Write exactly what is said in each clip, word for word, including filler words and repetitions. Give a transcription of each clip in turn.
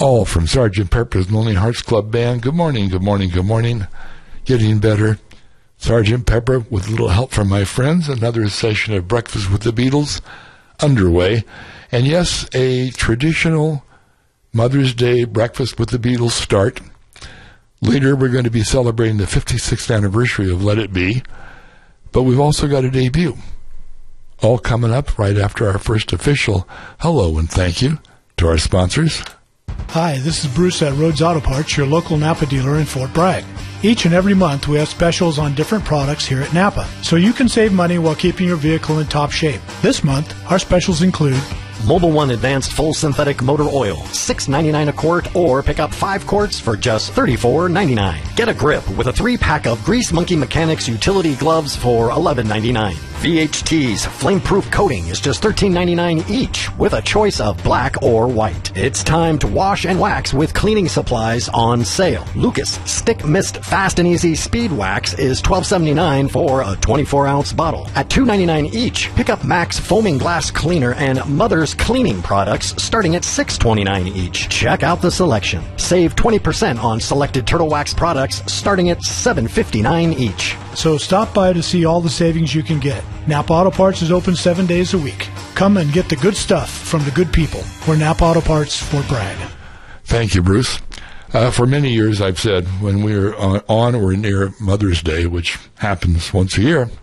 All from Sergeant Pepper's Lonely Hearts Club Band. Good morning, good morning, good morning. Getting better. Sergeant Pepper, with a little help from my friends, another session of Breakfast with the Beatles underway. And yes, a traditional Mother's Day Breakfast with the Beatles start. Later, we're going to be celebrating the fifty-sixth anniversary of Let It Be. But we've also got a debut. All coming up right after our first official hello and thank you to our sponsors. Hi, this is Bruce at Rhodes Auto Parts, your local Napa dealer in Fort Bragg. Each and every month, we have specials on different products here at Napa, so you can save money while keeping your vehicle in top shape. This month, our specials include Mobil one Advanced Full Synthetic Motor Oil, six ninety-nine a quart, or pick up five quarts for just thirty-four ninety-nine. Get a grip with a three-pack of Grease Monkey Mechanics utility gloves for eleven ninety-nine. V H T's Flameproof Coating is just thirteen ninety-nine each, with a choice of black or white. It's time to wash and wax with cleaning supplies on sale. Lucas Stick Mist Fast and Easy Speed Wax is twelve seventy-nine for a twenty-four ounce bottle. At two ninety-nine each, pick up Max Foaming Glass Cleaner and Mother's Cleaning products starting at six twenty-nine each. Check out the selection. Save twenty percent on selected Turtle Wax products starting at seven fifty-nine each. So stop by to see all the savings you can get. Napa Auto Parts is open seven days a week. Come and get the good stuff from the good people. We're Napa Auto Parts, Fort Bragg. Thank you, Bruce. Uh, for many years, I've said, when we're on, on or near Mother's Day, which happens once a year,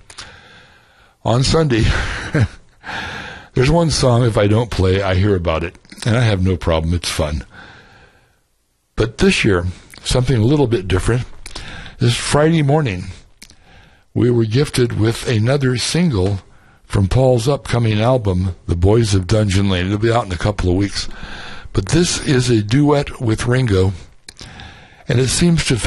on Sunday, there's one song, if I don't play, I hear about it, and I have no problem. It's fun. But this year, something a little bit different. This Friday morning, we were gifted with another single from Paul's upcoming album, The Boys of Dungeon Lane. It'll be out in a couple of weeks. But this is a duet with Ringo, and it seems to fit